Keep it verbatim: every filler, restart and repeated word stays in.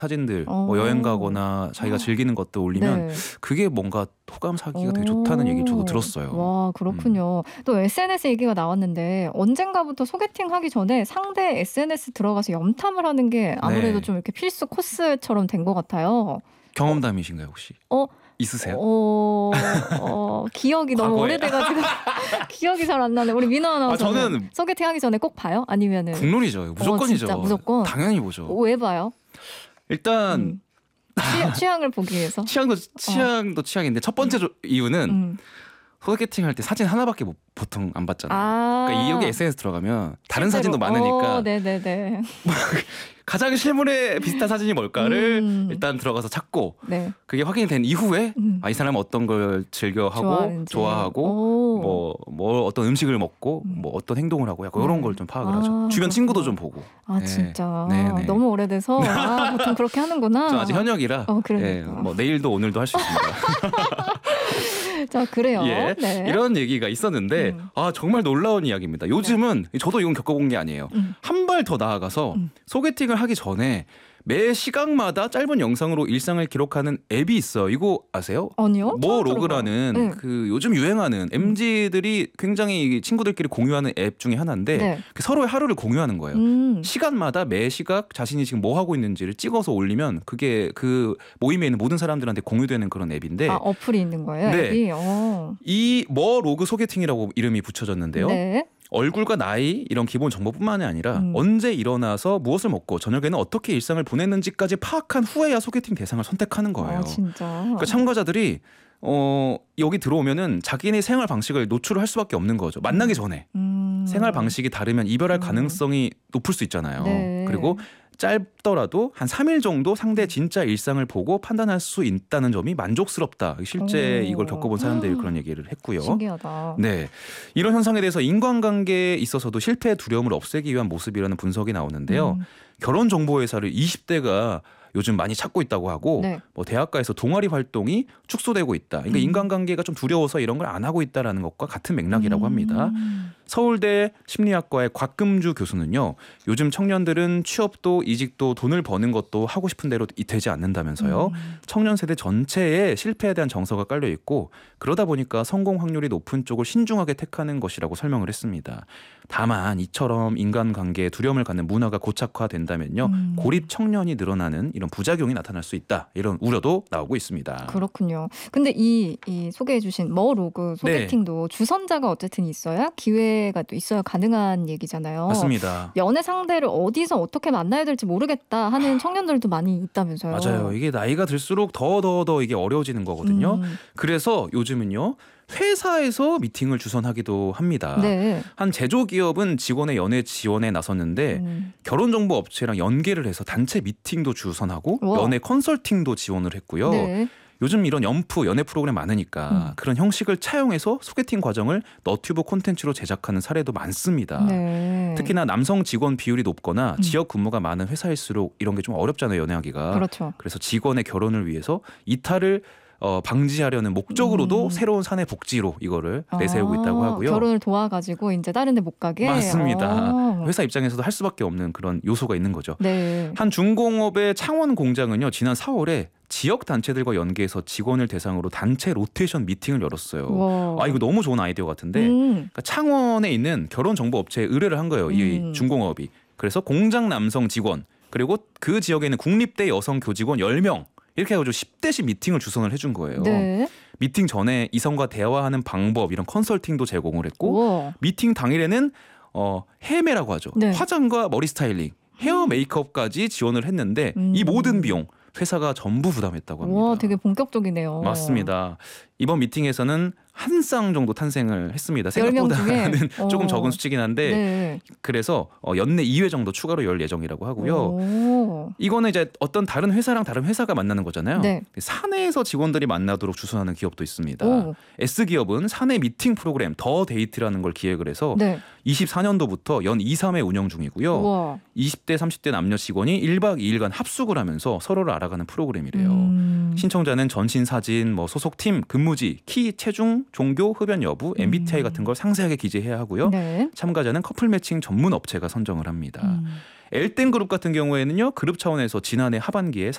사진들 어. 뭐 여행 가거나 자기가 즐기는 것들 올리면 네. 그게 뭔가 호감 사기가 되게 좋다는 얘기 저도 들었어요. 와, 그렇군요. 음. 또 에스엔에스 얘기가 나왔는데 언젠가부터 소개팅 하기 전에 상대 에스엔에스 들어가서 염탐을 하는 게 아무래도 네. 좀 이렇게 필수 코스처럼 된 것 같아요. 경험담이신가요 혹시? 어? 있으세요? 어, 어 기억이 너무 오래돼가지고 기억이 잘 안 나네. 우리 민호 아나운서는 아, 저는 소개팅 하기 전에 꼭 봐요? 아니면은 국룰이죠. 무조건이죠. 어, 진짜 무조건. 당연히 보죠. 어, 왜 봐요? 일단 음. 취, 취향을 보기 위해서. 취향도 취향도 어. 취향인데 첫 번째 음. 이유는 음. 소개팅 할 때 사진 하나밖에 못, 보통 안 받잖아요. 아~ 그러니까 여기 에스엔에스 들어가면 다른 실제로? 사진도 많으니까. 오, 네네네. 가장 실물에 비슷한 사진이 뭘까를 음. 일단 들어가서 찾고 네. 그게 확인이 된 이후에 음. 아, 이 사람은 어떤 걸 즐겨하고 좋아하는지. 좋아하고 뭐, 뭐 어떤 음식을 먹고 음. 뭐 어떤 행동을 하고 약간 네. 이런 걸 좀 파악을 아, 하죠. 주변 그렇구나. 친구도 좀 보고. 아 네. 진짜 네네. 너무 오래돼서 아, 보통 그렇게 하는구나. 저 아직 현역이라 어, 그러니까. 네, 뭐 내일도 오늘도 할 수 있습니다. 자, 그래요. 예, 네. 이런 얘기가 있었는데 음. 아 정말 놀라운 이야기입니다. 요즘은 네. 저도 이건 겪어본 게 아니에요. 음. 한 발 더 나아가서 음. 소개팅을 하기 전에 매 시각마다 짧은 영상으로 일상을 기록하는 앱이 있어요. 이거 아세요? 아니요. 뭐 로그라는 네. 그 요즘 유행하는 엠지들이 굉장히 친구들끼리 공유하는 앱 중에 하나인데 네. 그 서로의 하루를 공유하는 거예요. 음. 시간마다 매 시각 자신이 지금 뭐 하고 있는지를 찍어서 올리면 그게 그 모임에 있는 모든 사람들한테 공유되는 그런 앱인데 아, 어플이 있는 거예요? 네. 앱이? 오. 이 뭐 로그 소개팅이라고 이름이 붙여졌는데요. 네. 얼굴과 나이 이런 기본 정보뿐만이 아니라 음. 언제 일어나서 무엇을 먹고 저녁에는 어떻게 일상을 보냈는지까지 파악한 후에야 소개팅 대상을 선택하는 거예요. 아, 진짜. 그러니까 참가자들이 어, 여기 들어오면은 자기네 생활 방식을 노출을 할 수밖에 없는 거죠. 만나기 전에. 음. 생활 방식이 다르면 이별할 음. 가능성이 높을 수 있잖아요. 네. 그리고 짧더라도 한 삼 일 정도 상대 진짜 일상을 보고 판단할 수 있다는 점이 만족스럽다. 실제 오. 이걸 겪어본 사람들이 그런 얘기를 했고요. 신기하다. 네, 이런 현상에 대해서 인간관계에 있어서도 실패의 두려움을 없애기 위한 모습이라는 분석이 나오는데요. 음. 결혼정보회사를 이십 대가 요즘 많이 찾고 있다고 하고 네. 뭐 대학가에서 동아리 활동이 축소되고 있다. 그러니까 음. 인간관계가 좀 두려워서 이런 걸 안 하고 있다라는 것과 같은 맥락이라고 합니다. 음. 서울대 심리학과의 곽금주 교수는요. 요즘 청년들은 취업도 이직도 돈을 버는 것도 하고 싶은 대로 되지 않는다면서요. 음. 청년 세대 전체에 실패에 대한 정서가 깔려 있고 그러다 보니까 성공 확률이 높은 쪽을 신중하게 택하는 것이라고 설명을 했습니다. 다만 이처럼 인간관계에 두려움을 갖는 문화가 고착화된다면요. 음. 고립 청년이 늘어나는 이런 부작용이 나타날 수 있다. 이런 우려도 나오고 있습니다. 그렇군요. 근데 이, 이 소개해 주신 뭐 로그 소개팅도 네. 주선자가 어쨌든 있어야 기회가 또 있어야 가능한 얘기잖아요. 맞습니다. 연애 상대를 어디서 어떻게 만나야 될지 모르겠다 하는 청년들도 많이 있다면서요. 맞아요. 이게 나이가 들수록 더 더 더 이게 어려워지는 거거든요. 음. 그래서 요즘은요. 회사에서 미팅을 주선하기도 합니다. 네. 한 제조기업은 직원의 연애 지원에 나섰는데 음. 결혼정보업체랑 연계를 해서 단체 미팅도 주선하고 우와. 연애 컨설팅도 지원을 했고요. 네. 요즘 이런 연프, 연애 프로그램 많으니까 음. 그런 형식을 차용해서 소개팅 과정을 너튜브 콘텐츠로 제작하는 사례도 많습니다. 네. 특히나 남성 직원 비율이 높거나 음. 지역 근무가 많은 회사일수록 이런 게 좀 어렵잖아요, 연애하기가. 그렇죠. 그래서 직원의 결혼을 위해서 이탈을 어, 방지하려는 목적으로도 음. 새로운 사내 복지로 이거를 내세우고 아, 있다고 하고요. 결혼을 도와가지고 이제 다른 데 못 가게? 맞습니다. 아. 회사 입장에서도 할 수밖에 없는 그런 요소가 있는 거죠. 네. 한 중공업의 창원 공장은요. 지난 사월에 지역 단체들과 연계해서 직원을 대상으로 단체 로테이션 미팅을 열었어요. 와. 아 이거 너무 좋은 아이디어 같은데 음. 그러니까 창원에 있는 결혼정보업체에 의뢰를 한 거예요. 이 음. 중공업이. 그래서 공장 남성 직원 그리고 그 지역에 있는 국립대 여성 교직원 열 명 이렇게 해가지고 십 대씩 미팅을 주선을 해준 거예요. 네. 미팅 전에 이성과 대화하는 방법 이런 컨설팅도 제공을 했고 우와. 미팅 당일에는 어, 헤매라고 하죠. 네. 화장과 머리 스타일링, 헤어 메이크업까지 지원을 했는데 음. 이 모든 비용 회사가 전부 부담했다고 합니다. 와, 되게 본격적이네요. 맞습니다. 이번 미팅에서는 한 쌍 정도 탄생을 했습니다. 생각보다는 조금 적은 수치긴 한데 네. 그래서 연내 이 회 정도 추가로 열 예정이라고 하고요. 오. 이거는 이제 어떤 다른 회사랑 다른 회사가 만나는 거잖아요. 네. 사내에서 직원들이 만나도록 주선하는 기업도 있습니다. 오. S기업은 사내 미팅 프로그램 더 데이트라는 걸 기획을 해서 네. 이십사 년도부터 연 이, 삼 회 운영 중이고요. 우와. 이십 대, 삼십 대 남녀 직원이 일 박 이 일간 합숙을 하면서 서로를 알아가는 프로그램이래요. 음. 신청자는 전신 사진, 뭐 소속팀, 근무지, 키, 체중, 종교, 흡연 여부, 엠비티아이 같은 걸 상세하게 기재해야 하고요. 네. 참가자는 커플 매칭 전문 업체가 선정을 합니다. 음. 엘땡그룹 같은 경우에는요. 그룹 차원에서 지난해 하반기에